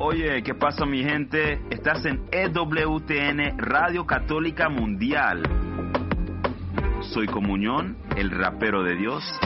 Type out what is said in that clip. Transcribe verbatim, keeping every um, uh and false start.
Oye, ¿qué pasa, mi gente? Estás en E W T N Radio Católica Mundial. Soy Comunión, el rapero de Dios.